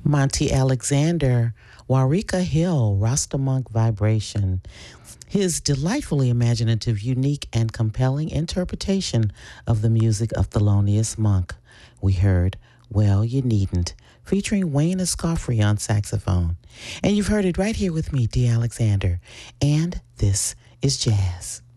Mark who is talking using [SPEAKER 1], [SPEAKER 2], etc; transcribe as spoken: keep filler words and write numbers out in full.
[SPEAKER 1] Monty Alexander, Warika Hill, Rastamonk Vibration. His delightfully imaginative, unique, and compelling interpretation of the music of Thelonious Monk. We heard Well, You Needn't, featuring Wayne Escoffery on saxophone. And you've heard it right here with me, Dee Alexander. And this is Jazz.